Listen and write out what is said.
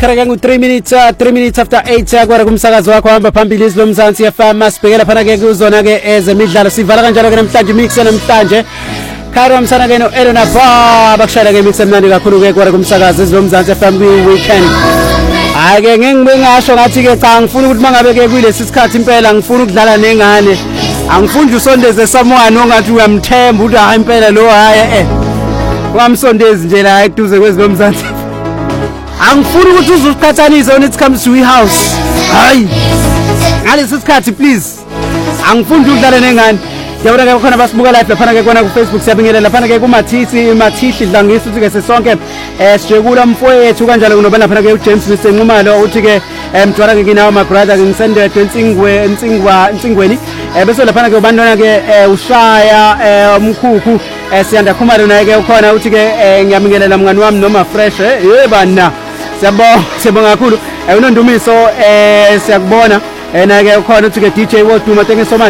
Karake ngu 3 minutes after 8 yakwara kumsakazo wakho hamba phambili izilo Mzansi FM sibhekela phana ke kuzona ke ezemidlalo sivala kanjalo ke namhlanje mix namhlanje Karo msana ke no Elona Baba kushaya ke mix emnandi kakhulu ke kwara kumsakazo izilo Mzansi FM weekend ake ngibe ngasho ngathi ke cha ngifuna ukuthi mangabe ke kulesi sikhathi impela ngifuna ukudlala nengane angifuni usondeze someone ongathi uyamthemba ukuthi hayi impela lo hayi ungamsondezi nje la eduze kwezilo Mzansi angifuni ukuthi uzuqhathanise when it comes to house hayi ngalesi sikhathi please angifuni ukudlala nengane yabona ke khona basibuka live lapha ke kona ku Facebook siyabingelela lapha ke kuMathishi dlangisa uthi ke sesonke sijekula mfowethu kanjalo kunobana lapha ke uJames Msenqumalo uthi ke mjwara ke kinawo my brother ngisendele Ntsingweni bese lapha ke ubantwana ke ushaya umkhukhu siyanda khumalo naye ke ukhona uthi ke ngiyabingelela mngani wami noma fresh yebana siyabonga kakhulu unondumiso siyakubona na ke ukhona uthi ke DJ Woduma thank you so much